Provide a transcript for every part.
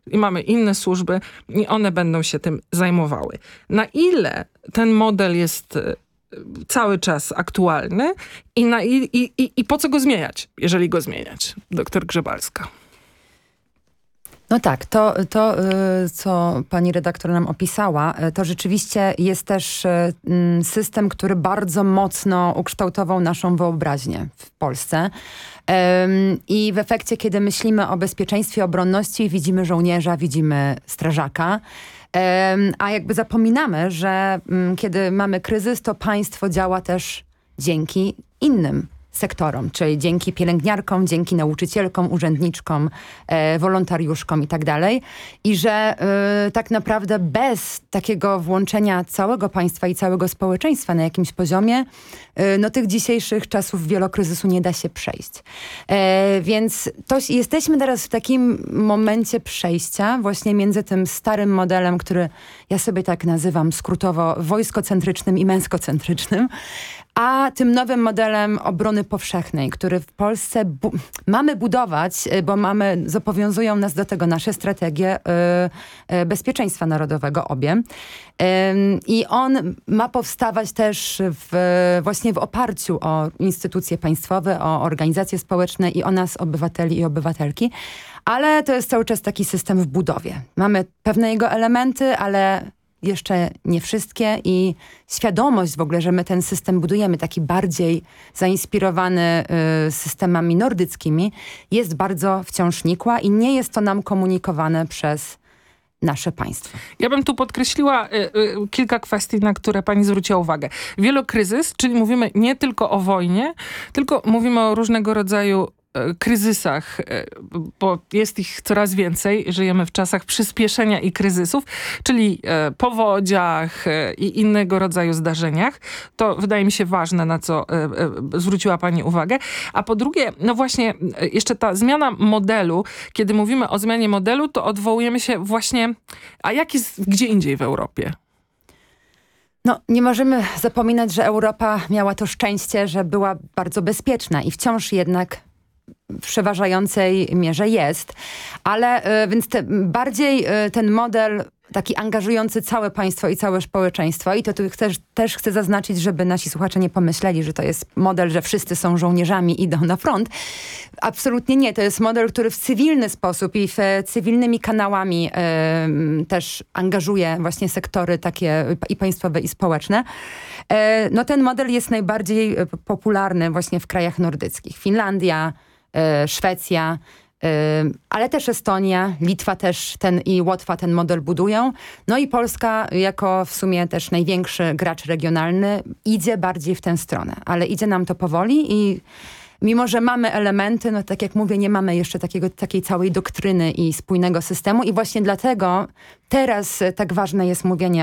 i mamy inne służby i one będą się tym zajmowały. Na ile ten model jest cały czas aktualny i po co go zmieniać, jeżeli go zmieniać? Doktor Grzebalska. No tak, to co pani redaktor nam opisała, to rzeczywiście jest też system, który bardzo mocno ukształtował naszą wyobraźnię w Polsce. I w efekcie, kiedy myślimy o bezpieczeństwie, obronności, widzimy żołnierza, widzimy strażaka. A jakby zapominamy, że kiedy mamy kryzys, to państwo działa też dzięki innym sektorom, czyli dzięki pielęgniarkom, dzięki nauczycielkom, urzędniczkom, wolontariuszkom i tak dalej. I że tak naprawdę bez takiego włączenia całego państwa i całego społeczeństwa na jakimś poziomie, no tych dzisiejszych czasów wielokryzysu nie da się przejść. Więc jesteśmy teraz w takim momencie przejścia właśnie między tym starym modelem, który ja sobie tak nazywam skrótowo wojskocentrycznym i męskocentrycznym, a tym nowym modelem obrony powszechnej, który w Polsce mamy budować, bo zobowiązują nas do tego nasze strategie bezpieczeństwa narodowego obie. I on ma powstawać też właśnie w oparciu o instytucje państwowe, o organizacje społeczne i o nas, obywateli i obywatelki. Ale to jest cały czas taki system w budowie. Mamy pewne jego elementy, ale jeszcze nie wszystkie i świadomość w ogóle, że my ten system budujemy, taki bardziej zainspirowany systemami nordyckimi, jest bardzo wciąż nikła i nie jest to nam komunikowane przez nasze państwo. Ja bym tu podkreśliła kilka kwestii, na które pani zwróciła uwagę. Wielokryzys, czyli mówimy nie tylko o wojnie, tylko mówimy o różnego rodzaju kryzysach, bo jest ich coraz więcej. Żyjemy w czasach przyspieszenia i kryzysów, czyli powodziach i innego rodzaju zdarzeniach. To wydaje mi się ważne, na co zwróciła pani uwagę. A po drugie, no właśnie jeszcze ta zmiana modelu. Kiedy mówimy o zmianie modelu, to odwołujemy się właśnie, a jak jest gdzie indziej w Europie? No, nie możemy zapominać, że Europa miała to szczęście, że była bardzo bezpieczna i wciąż jednak w przeważającej mierze jest, ale więc bardziej ten model taki angażujący całe państwo i całe społeczeństwo i to tu też chcę zaznaczyć, żeby nasi słuchacze nie pomyśleli, że to jest model, że wszyscy są żołnierzami i idą na front. Absolutnie nie. To jest model, który w cywilny sposób i cywilnymi kanałami też angażuje właśnie sektory takie i państwowe i społeczne. No ten model jest najbardziej popularny właśnie w krajach nordyckich. Finlandia, Szwecja, ale też Estonia, Litwa też i Łotwa ten model budują. No i Polska jako w sumie też największy gracz regionalny idzie bardziej w tę stronę, ale idzie nam to powoli i mimo że mamy elementy, no tak jak mówię, nie mamy jeszcze takiej całej doktryny i spójnego systemu i właśnie dlatego teraz tak ważne jest mówienie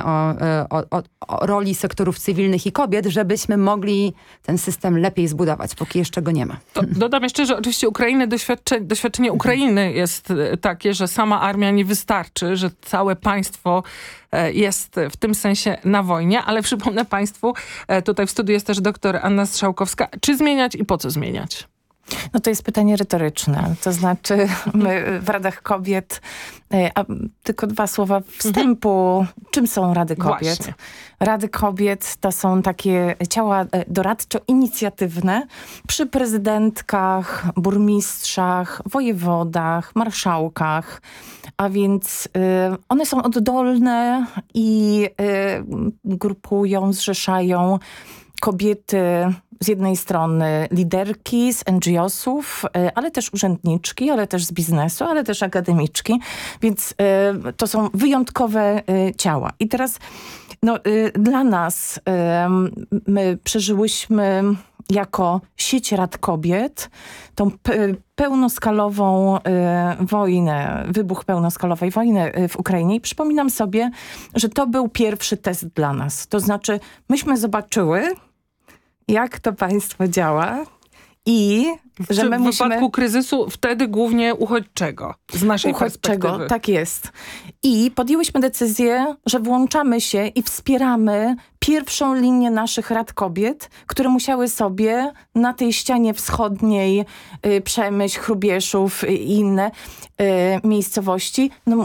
o roli sektorów cywilnych i kobiet, żebyśmy mogli ten system lepiej zbudować, póki jeszcze go nie ma. Dodam jeszcze, że oczywiście doświadczenie Ukrainy jest takie, że sama armia nie wystarczy, że całe państwo jest w tym sensie na wojnie, ale przypomnę państwu, tutaj w studiu jest też doktor Anna Strzałkowska, czy zmieniać i po co zmieniać? No to jest pytanie retoryczne. To znaczy my w Radach Kobiet, a tylko 2 słowa wstępu. Czym są Rady Kobiet? Właśnie. Rady Kobiet to są takie ciała doradczo-inicjatywne przy prezydentkach, burmistrzach, wojewodach, marszałkach. A więc one są oddolne i grupują, zrzeszają kobiety z jednej strony liderki z NGO-sów, ale też urzędniczki, ale też z biznesu, ale też akademiczki. Więc to są wyjątkowe ciała. I teraz dla nas my przeżyłyśmy jako sieć Rad Kobiet tą pełnoskalową wojnę, wybuch pełnoskalowej wojny w Ukrainie i przypominam sobie, że to był pierwszy test dla nas. To znaczy myśmy zobaczyły, jak to państwo działa i że my w wypadku kryzysu wtedy głównie uchodźczego, z naszej perspektywy. Tak jest. I podjęłyśmy decyzję, że włączamy się i wspieramy pierwszą linię naszych Rad Kobiet, które musiały sobie na tej ścianie wschodniej Przemyśl, Hrubieszów i inne miejscowości